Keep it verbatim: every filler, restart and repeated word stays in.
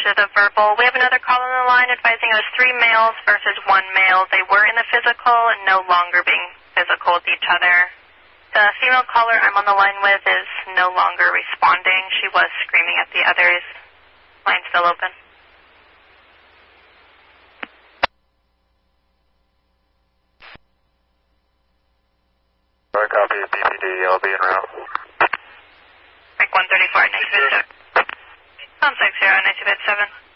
to the verbal. We have another call on the line advising it was three males versus one male. They were in the physical and no longer being physical with each other. The female caller I'm on the line with is no longer responding. She was screaming at the others. Line's still open. I copy B P D. I'll be en route. Mike one thirty-four, nice to meet you. Sound six zero, nice to meet seven.